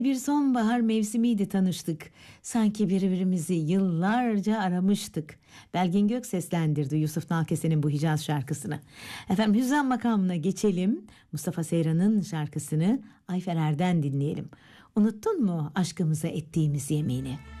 Bir sonbahar mevsimiydi tanıştık. Sanki birbirimizi yıllarca aramıştık. Belgin Gök seslendirdi Yusuf Nalkese'nin bu Hicaz şarkısını. Efendim Hüzzam makamına geçelim. Mustafa Seyran'ın şarkısını Ayfer Er'den dinleyelim. Unuttun mu aşkımıza ettiğimiz yemini?